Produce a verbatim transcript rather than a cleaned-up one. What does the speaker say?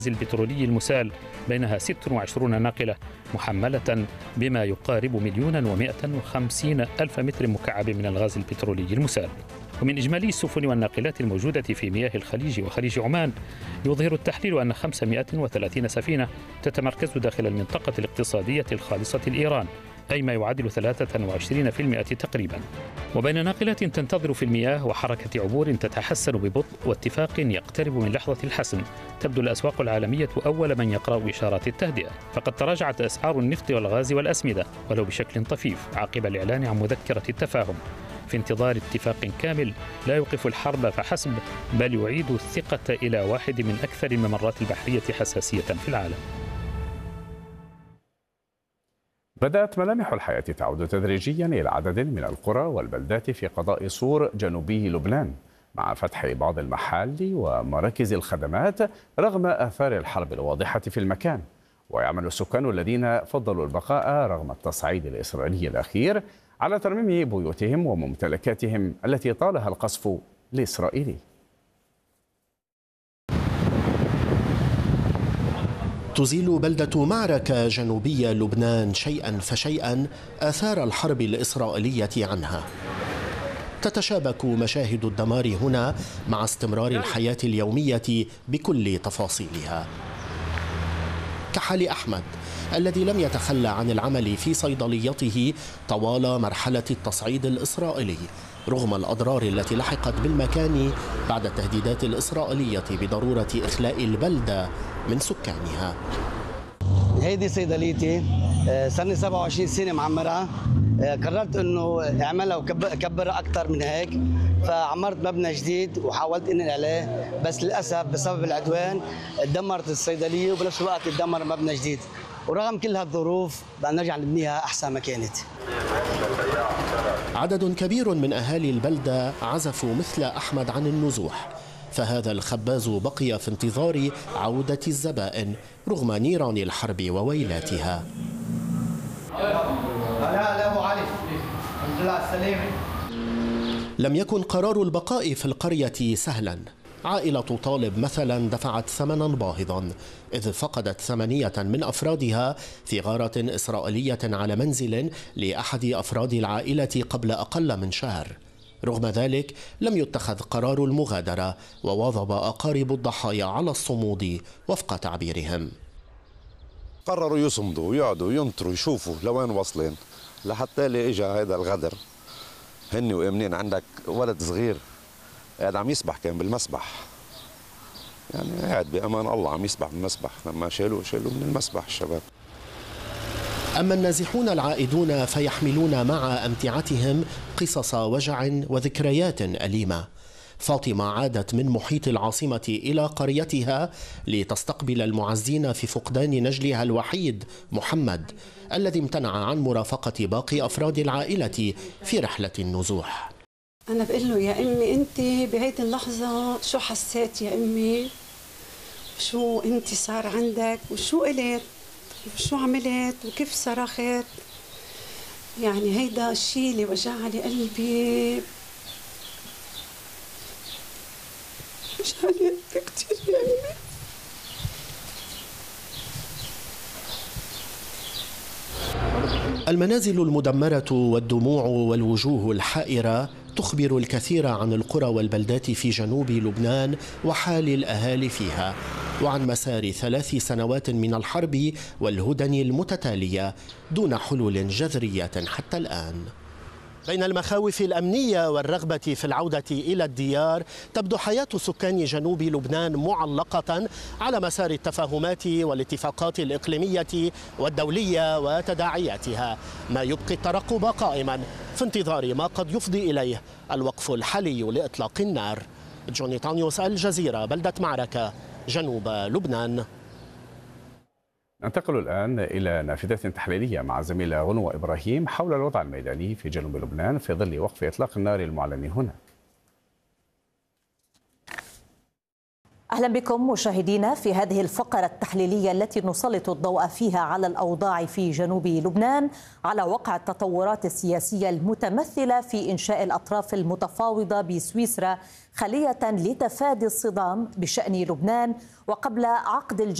البترولي المسال، بينها ست وعشرين ناقلة محملة بما يقارب مليون ومائة وخمسين ألف متر مكعب من الغاز البترولي المسال. ومن إجمالي السفن والناقلات الموجودة في مياه الخليج وخليج عمان، يظهر التحليل أن خمسمائة وثلاثين سفينة تتمركز داخل المنطقة الاقتصادية الخالصة لإيران، أي ما يعادل ثلاثة وعشرين بالمئة تقريبا. وبين ناقلات تنتظر في المياه وحركة عبور تتحسن ببطء واتفاق يقترب من لحظة الحسم، تبدو الأسواق العالمية أول من يقرأ إشارات التهدئة. فقد تراجعت أسعار النفط والغاز والأسمدة ولو بشكل طفيف عقب الإعلان عن مذكرة التفاهم، في انتظار اتفاق كامل لا يوقف الحرب فحسب، بل يعيد الثقة إلى واحد من أكثر الممرات البحرية حساسية في العالم. بدأت ملامح الحياة تعود تدريجيا إلى عدد من القرى والبلدات في قضاء صور جنوبي لبنان، مع فتح بعض المحال ومراكز الخدمات رغم آثار الحرب الواضحة في المكان. ويعمل السكان الذين فضلوا البقاء رغم التصعيد الإسرائيلي الأخير على ترميم بيوتهم وممتلكاتهم التي طالها القصف الإسرائيلي. تزيل بلدة معركة جنوبية لبنان شيئا فشيئا آثار الحرب الإسرائيلية عنها. تتشابك مشاهد الدمار هنا مع استمرار الحياة اليومية بكل تفاصيلها، كحال أحمد الذي لم يتخلى عن العمل في صيدليته طوال مرحلة التصعيد الإسرائيلي رغم الأضرار التي لحقت بالمكان بعد التهديدات الإسرائيلية بضرورة إخلاء البلدة من سكانها. هيدي صيدليتي، صار سبعة وعشرين سنة معمرها، قررت انه اعملها وكبرها اكثر من هيك، فعمرت مبنى جديد وحاولت انقل عليه، بس للاسف بسبب العدوان تدمرت الصيدليه وبنفس الوقت تدمر مبنى جديد، ورغم كل هالظروف بدنا نرجع نبنيها احسن ما كانت. عدد كبير من اهالي البلده عزفوا مثل احمد عن النزوح، فهذا الخباز بقي في انتظار عودة الزبائن رغم نيران الحرب وويلاتها. لم يكن قرار البقاء في القرية سهلا. عائلة طالب مثلا دفعت ثمنا باهظا إذ فقدت ثمانية من أفرادها في غارة إسرائيلية على منزل لأحد أفراد العائلة قبل أقل من شهر. رغم ذلك لم يتخذ قرار المغادرة، وواظب أقارب الضحايا على الصمود وفق تعبيرهم. قرروا يصمدوا ويقعدوا ينطروا يشوفوا لوين واصلين، لحتى اللي اجى هذا الغدر. هن وامنين عندك ولد صغير قاعد عم يسبح، كان بالمسبح، يعني قاعد بامان الله عم يسبح بالمسبح، لما شالوه شالوه من المسبح الشباب. أما النازحون العائدون فيحملون مع أمتعتهم قصص وجع وذكريات أليمة. فاطمة عادت من محيط العاصمة إلى قريتها لتستقبل المعزين في فقدان نجلها الوحيد محمد، الذي امتنع عن مرافقة باقي أفراد العائلة في رحلة النزوح. أنا بقول له يا أمي أنت بهيدي اللحظة شو حسيت يا أمي؟ شو أنت صار عندك وشو قلت؟ وشو عملت وكيف صرخت؟ يعني هيدا الشيء اللي وجع لي قلبي، وجع لي قلبي كثير يا أمي. المنازل المدمرة والدموع والوجوه الحائرة تخبر الكثير عن القرى والبلدات في جنوب لبنان وحال الأهالي فيها، وعن مسار ثلاث سنوات من الحرب والهدن المتتالية دون حلول جذرية حتى الآن. بين المخاوف الأمنية والرغبة في العودة إلى الديار، تبدو حياة سكان جنوب لبنان معلقة على مسار التفاهمات والاتفاقات الإقليمية والدولية وتداعياتها، ما يبقي الترقب قائما في انتظار ما قد يفضي إليه الوقف الحالي لإطلاق النار. جوني تانيوس، الجزيرة، بلدة معركة، جنوب لبنان. ننتقل الآن إلى نافذة تحليلية مع زميلة غنوة إبراهيم حول الوضع الميداني في جنوب لبنان في ظل وقف إطلاق النار المعلن هناك. أهلا بكم مشاهدينا في هذه الفقرة التحليلية التي نسلط الضوء فيها على الأوضاع في جنوب لبنان، على وقع التطورات السياسية المتمثلة في إنشاء الأطراف المتفاوضة بسويسرا خلية لتفادي الصدام بشأن لبنان، وقبل عقد